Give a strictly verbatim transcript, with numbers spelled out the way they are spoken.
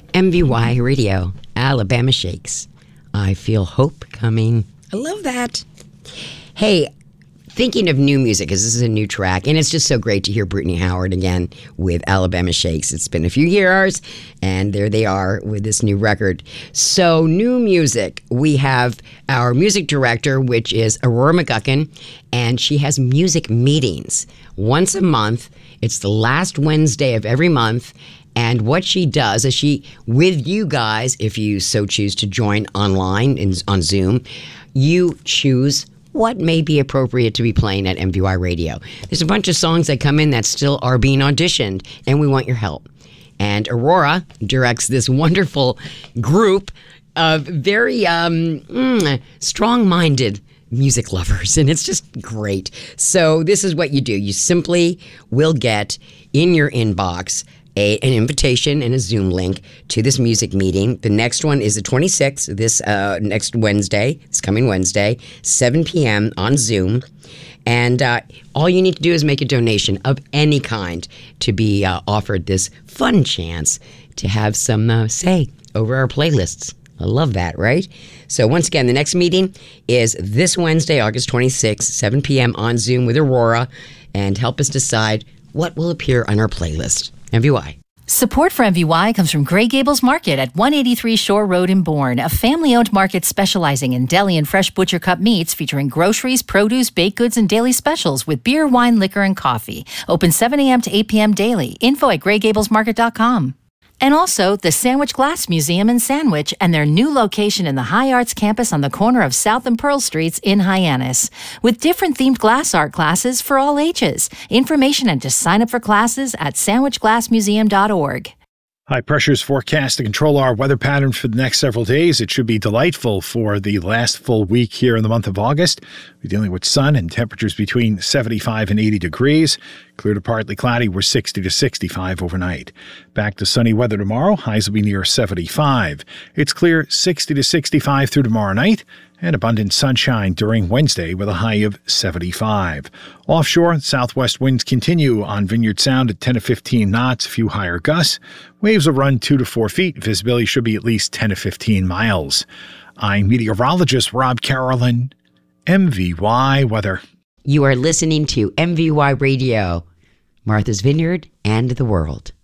M V Y Radio, Alabama Shakes. I feel hope coming. I love that. Hey, thinking of new music, because this is a new track, and it's just so great to hear Brittany Howard again with Alabama Shakes. It's been a few years, and there they are with this new record. So, new music. We have our music director, which is Aurora McGuckin, and she has music meetings once a month. It's the last Wednesday of every month. And what she does is she, with you guys, if you so choose to join online in, on Zoom, you choose what may be appropriate to be playing at M V Y Radio. There's a bunch of songs that come in that still are being auditioned, and we want your help. And Aurora directs this wonderful group of very um, mm, strong-minded music lovers, and it's just great. So this is what you do. You simply will get in your inbox A, an invitation and a Zoom link to this music meeting. The next one is the twenty-sixth, this uh, next Wednesday, this coming Wednesday, seven p.m. on Zoom. And uh, all you need to do is make a donation of any kind to be uh, offered this fun chance to have some uh, say over our playlists. I love that, right? So once again, the next meeting is this Wednesday, August twenty-sixth, seven p.m. on Zoom with Aurora, and help us decide what will appear on our playlist. M V Y. Support for M V Y comes from Gray Gables Market at one eighty-three Shore Road in Bourne, a family-owned market specializing in deli and fresh butcher cut meats featuring groceries, produce, baked goods, and daily specials with beer, wine, liquor, and coffee. Open seven a.m. to eight p.m. daily. Info at gray gables market dot com. And also the Sandwich Glass Museum in Sandwich and their new location in the High Arts campus on the corner of South and Pearl Streets in Hyannis, with different themed glass art classes for all ages. Information and to sign up for classes at sandwich glass museum dot org. High pressures forecast to control our weather patterns for the next several days. It should be delightful for the last full week here in the month of August. We're dealing with sun and temperatures between seventy-five and eighty degrees. Clear to partly cloudy, we're sixty to sixty-five overnight. Back to sunny weather tomorrow. Highs will be near seventy-five. It's clear sixty to sixty-five through tomorrow night, and abundant sunshine during Wednesday with a high of seventy-five. Offshore, southwest winds continue on Vineyard Sound at ten to fifteen knots, a few higher gusts. Waves will run two to four feet. Visibility should be at least ten to fifteen miles. I'm meteorologist Rob Carolyn, M V Y Weather. You are listening to M V Y Radio, Martha's Vineyard and the World.